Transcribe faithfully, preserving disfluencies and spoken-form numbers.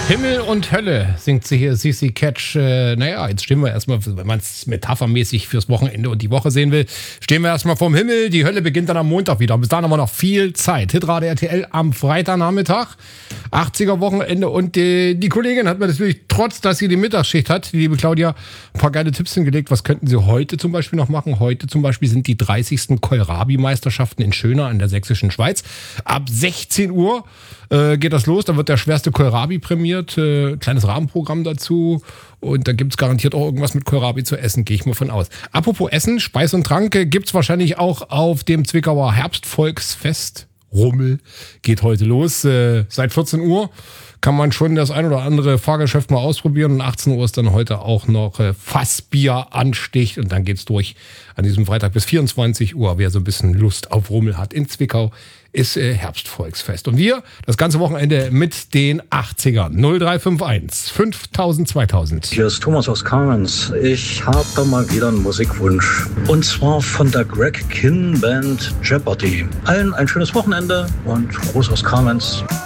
Himmel und Hölle, singt sie hier, C C Catch. Äh, naja, jetzt stehen wir erstmal, wenn man es metaphermäßig fürs Wochenende und die Woche sehen will, stehen wir erstmal vorm Himmel. Die Hölle beginnt dann am Montag wieder. Bis dahin haben wir noch viel Zeit. Hitradio R T L am Freitagnachmittag, achtziger Wochenende. Und die, die Kollegin hat mir natürlich, trotz dass sie die Mittagsschicht hat, die liebe Claudia, ein paar geile Tipps hingelegt. Was könnten sie heute zum Beispiel noch machen? Heute zum Beispiel sind die dreißigsten Kohlrabi-Meisterschaften in Schöna in der sächsischen Schweiz. Ab sechzehn Uhr äh, geht das los. Da wird der schwerste Kohlrabi prämiert. Äh, kleines Rahmenprogramm dazu. Und da gibt es garantiert auch irgendwas mit Kohlrabi zu essen, gehe ich mal von aus. Apropos Essen, Speis und Trank äh, gibt es wahrscheinlich auch auf dem Zwickauer Herbstvolksfest. Rummel geht heute los. Äh, seit vierzehn Uhr kann man schon das ein oder andere Fahrgeschäft mal ausprobieren. Und achtzehn Uhr ist dann heute auch noch äh, Fassbier-Anstich. Und dann geht's durch an diesem Freitag bis vierundzwanzig Uhr. Wer so ein bisschen Lust auf Rummel hat in Zwickau, ist äh, Herbstvolksfest. Und wir das ganze Wochenende mit den achtzigern. null drei fünf eins fünftausend zweitausend. Hier ist Thomas aus Kamenz. Ich habe mal wieder einen Musikwunsch. Und zwar von der Greg Kinn Band Jeopardy. Allen ein schönes Wochenende und Gruß aus Kamenz.